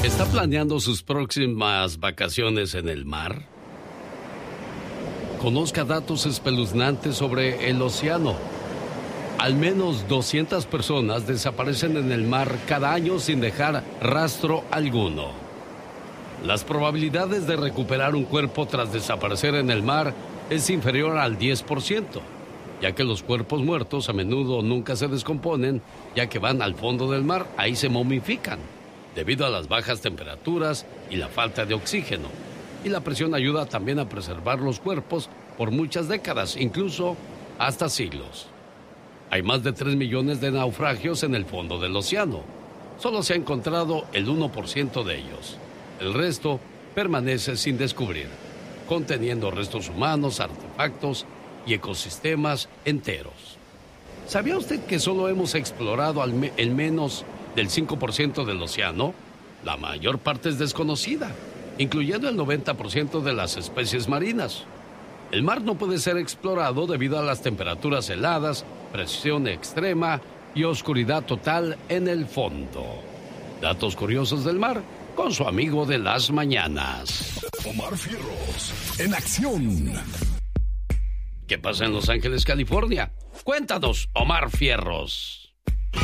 ¿Está planeando sus próximas vacaciones en el mar? Conozca datos espeluznantes sobre el océano. Al menos 200 personas desaparecen en el mar cada año sin dejar rastro alguno. Las probabilidades de recuperar un cuerpo tras desaparecer en el mar es inferior al 10%, ya que los cuerpos muertos a menudo nunca se descomponen, ya que van al fondo del mar, ahí se momifican, debido a las bajas temperaturas y la falta de oxígeno. Y la presión ayuda también a preservar los cuerpos por muchas décadas, incluso hasta siglos. Hay más de 3 millones de naufragios en el fondo del océano. Solo se ha encontrado el 1% de ellos. El resto permanece sin descubrir, conteniendo restos humanos, artefactos y ecosistemas enteros. ¿Sabía usted que solo hemos explorado el menos del 5% del océano? La mayor parte es desconocida, incluyendo el 90% de las especies marinas. El mar no puede ser explorado debido a las temperaturas heladas, presión extrema y oscuridad total en el fondo. Datos curiosos del mar con su amigo de las mañanas. Omar Fierros, en acción. ¿Qué pasa en Los Ángeles, California? Cuéntanos, Omar Fierros.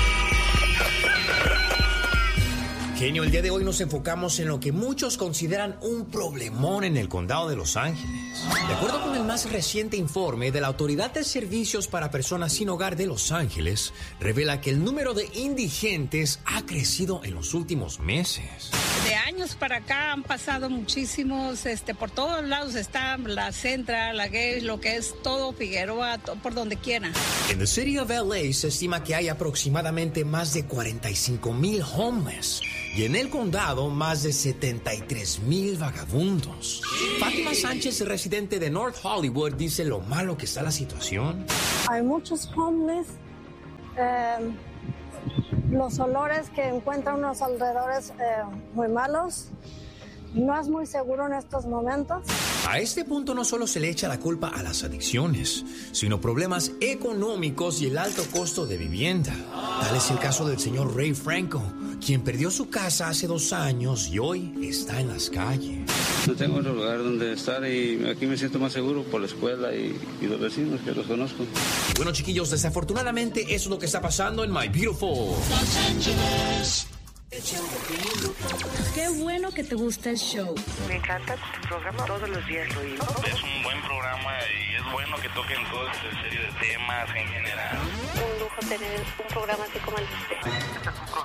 Genio, el día de hoy nos enfocamos en lo que muchos consideran un problemón en el condado de Los Ángeles. De acuerdo con el más reciente informe de la Autoridad de Servicios para Personas Sin Hogar de Los Ángeles, revela que el número de indigentes ha crecido en los últimos meses. De años para acá han pasado muchísimos, por todos lados está la Central, la Gage, lo que es todo Figueroa, por donde quiera. En the City of LA se estima que hay aproximadamente más de 45,000 homeless. Y en el condado, más de 73,000 vagabundos. Fátima Sánchez, residente de North Hollywood, dice lo malo que está la situación. Hay muchos homeless. Los olores que encuentran unos alrededores muy malos. No es muy seguro en estos momentos. A este punto no solo se le echa la culpa a las adicciones, sino problemas económicos y el alto costo de vivienda. Tal es el caso del señor Ray Franco, quien perdió su casa hace 2 años y hoy está en las calles. No tengo otro lugar donde estar y aquí me siento más seguro por la escuela y los vecinos que los conozco. Bueno, chiquillos, desafortunadamente eso es lo que está pasando en My Beautiful Los Ángeles. Qué bueno que te gusta el show. Me encanta tu programa, todos los días lo oigo. Es un buen programa y es bueno que toquen toda esta serie de temas en general. Un lujo tener un programa así como el de usted. Este es un programa